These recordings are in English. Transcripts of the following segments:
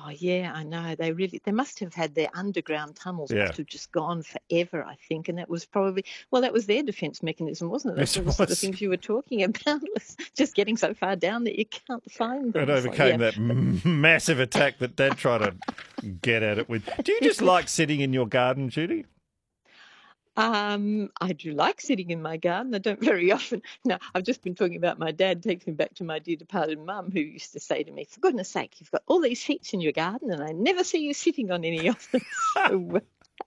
Oh, yeah, I know. They must have had their underground tunnels Yeah. must have just gone forever, I think. And that was probably, well, that was their defense mechanism, wasn't it? That's Yes, one it of the was. things you were talking about, was just getting so far down that you can't find It them. It's like, overcame yeah, that massive attack that Dad tried to get at it with. Do you just like sitting in your garden, Judy? I do like sitting in my garden. I don't very often. No, I've just been talking about my dad. Takes me back to my dear departed mum, who used to say to me, "For goodness sake, you've got all these seats in your garden, and I never see you sitting on any of them." So,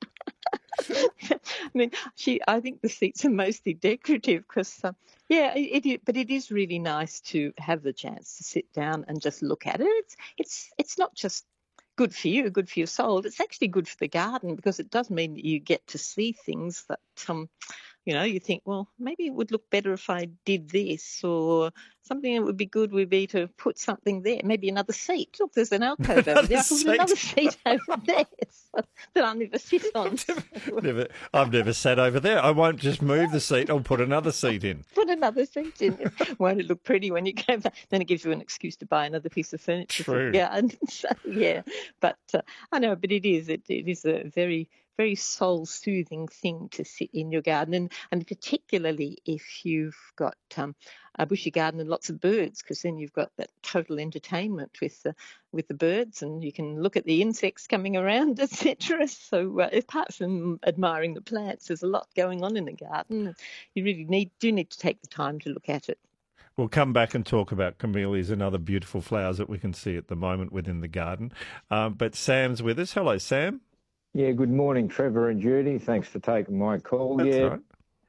I mean, I think the seats are mostly decorative because, yeah, but it is really nice to have the chance to sit down and just look at it. It's not just good for you, good for your soul. It's actually good for the garden because it does mean that you get to see things that you think, well, maybe it would look better if I did this, or something that would be good would be to put something there, maybe another seat. Look, there's an alcove over Another there. I could put another seat. seat over there that I'll never sit on. I've never sat over there. I won't just move the seat. I'll put another seat in. Put another seat in. Won't it look pretty when you go back? Then it gives you an excuse to buy another piece of furniture for the True. garden. So, yeah, but I know, but it is a very, very soul-soothing thing to sit in your garden, and particularly if you've got a bushy garden and lots of birds, because then you've got that total entertainment with the birds, and you can look at the insects coming around, etc. So apart from admiring the plants, there's a lot going on in the garden. You really do need to take the time to look at it. We'll come back and talk about camellias and other beautiful flowers that we can see at the moment within the garden. But Sam's with us. Hello, Sam. Yeah, good morning, Trevor and Judy. Thanks for taking my call. That's Yeah, right.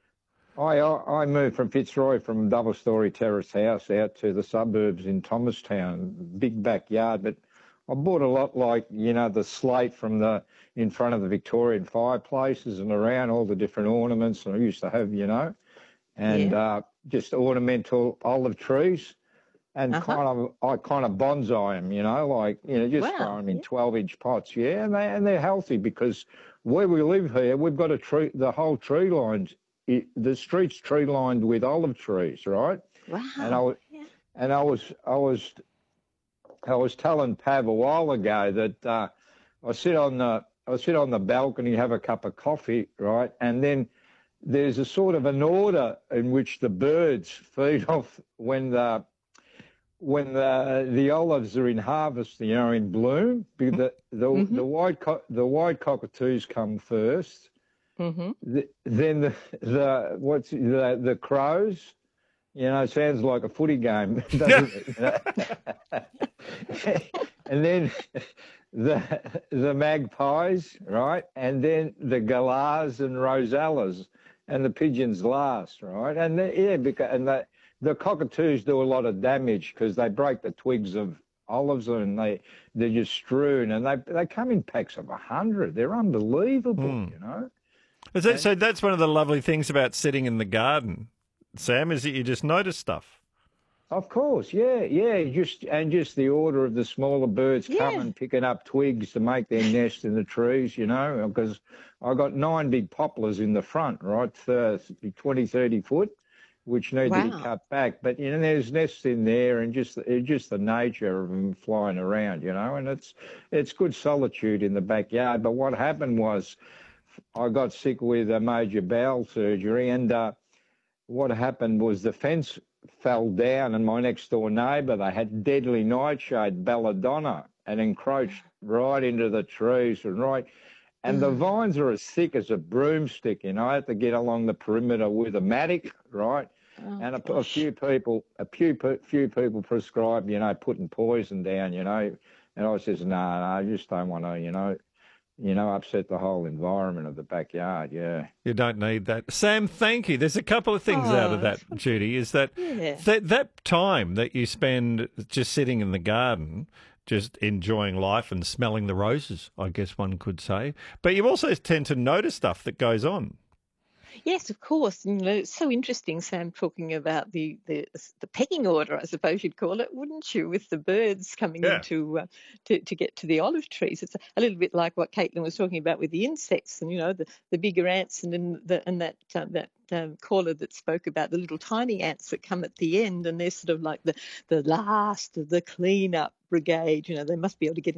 I moved from Fitzroy from a double-storey terrace house out to the suburbs in Thomastown, big backyard, but I bought a lot like, the slate from in front of the Victorian fireplaces and around all the different ornaments I used to have, and Yeah. just ornamental olive trees. And Uh-huh. I kind of bonsai them, just throw Wow. them in Yeah. 12-inch pots, yeah, and they're healthy because where we live here, we've got the whole tree lines, the street's tree lined with olive trees, right? And Wow. Yeah. I was telling Pav a while ago that I sit on the balcony, have a cup of coffee, right, and then there's a sort of an order in which the birds feed off when the olives are in harvest, in bloom. Mm-hmm. The white cockatoos come first. Mm-hmm. Then the crows. Sounds like a footy game, doesn't it? And then the magpies, right? And then the galahs and rosellas, and the pigeons last, right? And the cockatoos do a lot of damage because they break the twigs of olives and they're just strewn, and they come in packs of 100. They're unbelievable. So that's one of the lovely things about sitting in the garden, Sam, is that you just notice stuff. Of course, yeah. Just the order of the smaller birds Yeah. coming, picking up twigs to make their nest in the trees, because I got 9 big poplars in the front, right, 20, 30 foot, which need to be Wow. cut back. But, there's nests in there, and just the nature of them flying around, and it's good solitude in the backyard. But what happened was I got sick with a major bowel surgery, and what happened was the fence fell down, and my next door neighbour, they had deadly nightshade belladonna and encroached right into the trees and the vines are as thick as a broomstick. I had to get along the perimeter with a mattock, right? Oh, And a gosh. few people prescribed, putting poison down, and I says, no, I just don't want to, upset the whole environment of the backyard. Yeah. You don't need that. Sam, thank you. There's a couple of things out of Oh, that, Judy, is that yeah. that time that you spend just sitting in the garden, just enjoying life and smelling the roses, I guess one could say. But you also tend to notice stuff that goes on. Yes, of course. It's so interesting, Sam, talking about the pecking order, I suppose you'd call it, wouldn't you, with the birds coming in Yeah. to get to the olive trees. It's a little bit like what Caitlin was talking about with the insects, and the bigger ants, and then that caller that spoke about the little tiny ants that come at the end, and they're sort of like the last of the cleanup brigade. They must be able to get